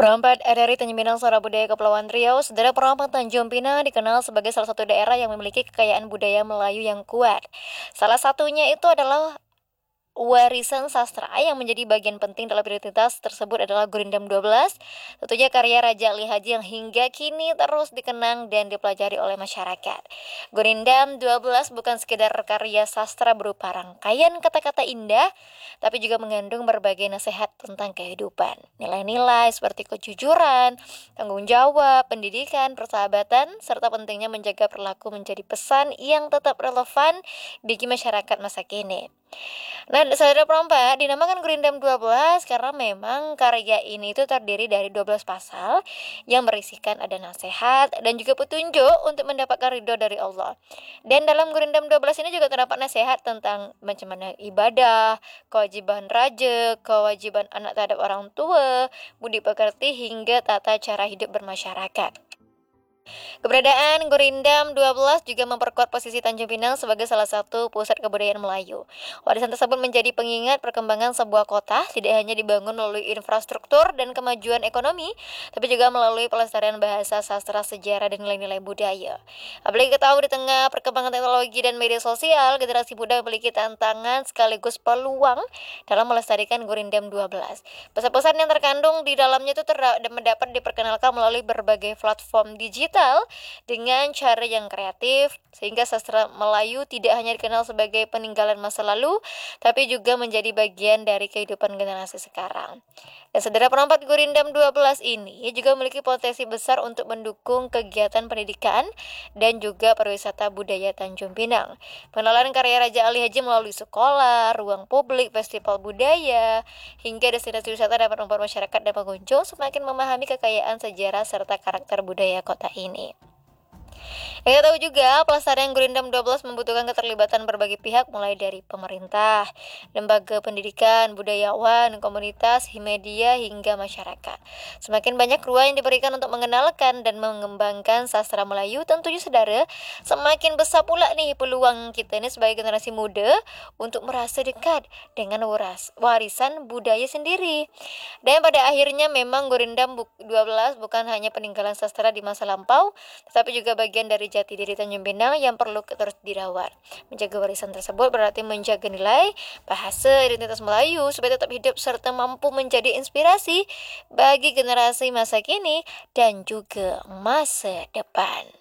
Perempat dari Tanjung Pinang Sora Budaya Kepulauan Riau, Saudara Perempat Tanjung Pinang dikenal sebagai salah satu daerah yang memiliki kekayaan budaya Melayu yang kuat. Salah satunya itu adalah warisan sastra yang menjadi bagian penting dalam identitas tersebut adalah Gurindam 12, tentunya karya Raja Ali Haji yang hingga kini terus dikenang dan dipelajari oleh masyarakat. Gurindam 12 bukan sekedar karya sastra berupa rangkaian kata-kata indah, tapi juga mengandung berbagai nasihat tentang kehidupan. Nilai-nilai seperti kejujuran, tanggung jawab, pendidikan, persahabatan, serta pentingnya menjaga perilaku menjadi pesan yang tetap relevan bagi masyarakat masa kini. Nah, Saudara Perompak dinamakan Gurindam 12 karena memang karya ini itu terdiri dari 12 pasal yang berisikan ada nasihat dan juga petunjuk untuk mendapatkan ridho dari Allah. Dan dalam Gurindam 12 ini juga terdapat nasihat tentang macam mana ibadah, kewajiban raja, kewajiban anak terhadap orang tua, budi pekerti hingga tata cara hidup bermasyarakat. Keberadaan Gurindam 12 juga memperkuat posisi Tanjung Pinang sebagai salah satu pusat kebudayaan Melayu. Warisan tersebut menjadi pengingat perkembangan sebuah kota tidak hanya dibangun melalui infrastruktur dan kemajuan ekonomi, tapi juga melalui pelestarian bahasa, sastra, sejarah, dan nilai-nilai budaya. Apalagi ketahui di tengah perkembangan teknologi dan media sosial, generasi muda memiliki tantangan sekaligus peluang dalam melestarikan Gurindam 12. Pesan-pesan yang terkandung di dalamnya itu dapat diperkenalkan melalui berbagai platform digital dengan cara yang kreatif, sehingga sastra Melayu tidak hanya dikenal sebagai peninggalan masa lalu, tapi juga menjadi bagian dari kehidupan generasi sekarang. Dan Saudara Perompak, Gurindam 12 ini juga memiliki potensi besar untuk mendukung kegiatan pendidikan dan juga pariwisata budaya Tanjung Pinang. Pengenalan karya Raja Ali Haji melalui sekolah, ruang publik, festival budaya, hingga destinasi wisata dapat membuat masyarakat dan pengunjung semakin memahami kekayaan sejarah serta karakter budaya kota ini. Kita tahu juga pelestarian Gurindam 12 membutuhkan keterlibatan berbagai pihak mulai dari pemerintah, lembaga pendidikan, budayawan, komunitas, media hingga masyarakat. Semakin banyak ruang yang diberikan untuk mengenalkan dan mengembangkan sastra Melayu, tentunya Saudara, semakin besar pula nih peluang kita ini sebagai generasi muda untuk merasa dekat dengan warisan budaya sendiri. Dan pada akhirnya memang Gurindam 12 bukan hanya peninggalan sastra di masa lampau, tetapi juga bagian dari jati diri Tanjung Pinang yang perlu terus dirawat. Menjaga warisan tersebut berarti menjaga nilai, bahasa, identitas Melayu supaya tetap hidup serta mampu menjadi inspirasi bagi generasi masa kini dan juga masa depan.